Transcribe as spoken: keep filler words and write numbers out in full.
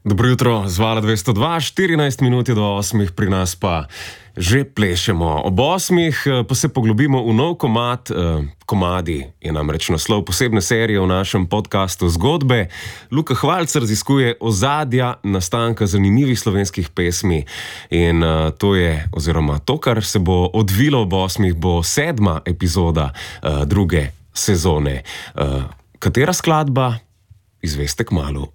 Dobro jutro, zvala dvesto dva, štirinajst minut je do osmih, pri nas pa že plešemo. Ob osmih pa se poglobimo v nov komad, Komadi je namreč naslov posebne serije v našem podcastu Zgodbe. Luka Hvalc raziskuje ozadja nastanka zanimivih slovenskih pesmi in to je, oziroma to, kar se bo odvilo ob osmih, bo sedma epizoda druge sezone. Katera skladba? Izveste kmalu.